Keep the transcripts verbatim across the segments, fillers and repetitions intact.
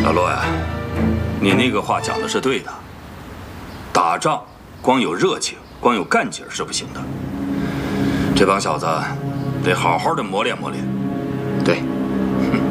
老骆呀，你那个话讲的是对的。打仗光有热情，光有干劲是不行的。这帮小子得好好的磨练磨练。 对。 嗯、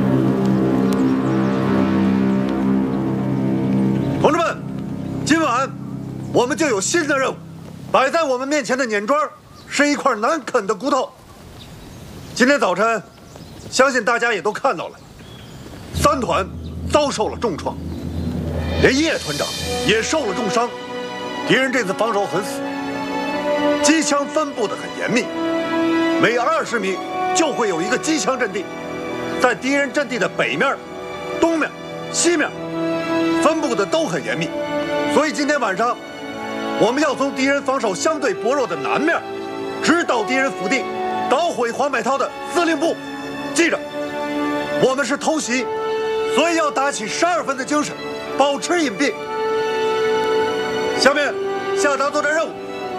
同志们，今晚我们就有新的任务。摆在我们面前的碾砖是一块难啃的骨头。今天早晨，相信大家也都看到了，三团遭受了重创，连叶团长也受了重伤。敌人这次防守很死，机枪分布得很严密，每二十米就会有一个机枪阵地，在敌人阵地的北面、东面、西面分布的都很严密，所以今天晚上我们要从敌人防守相对薄弱的南面，直捣敌人腹地，捣毁黄百韬的司令部。记着，我们是偷袭，所以要打起十二分的精神，保持隐蔽。下面下达作战任务。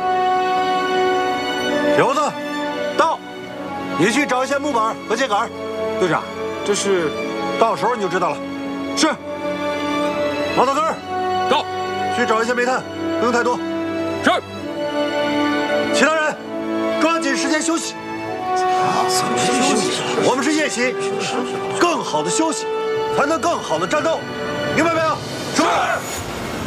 刘子，到，你去找一些木板和秸秆。队长，这是，到时候你就知道了。是。毛大根，到，去找一些煤炭，不用太多。是。其他人，抓紧时间休息。休息。我们是夜袭，更好的休息，才能更好的战斗，明白没有？是。